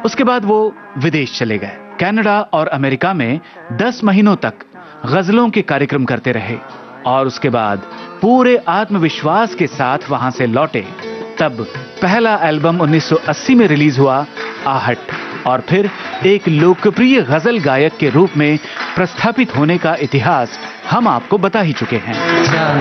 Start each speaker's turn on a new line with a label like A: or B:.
A: उसके बाद वो विदेश चले गए। कनाडा और अमेरिका में 10 महीनों तक गजलों के कार्यक्रम करते रहे और उसके बाद पूरे आत्मविश्वास के साथ वहां से लौटे। तब पहला एल्बम 1980 में रिलीज हुआ, आहट, और फिर एक लोकप्रिय गजल गायक के रूप में प्रस्थापित होने का इतिहास हम आपको बता ही चुके हैं।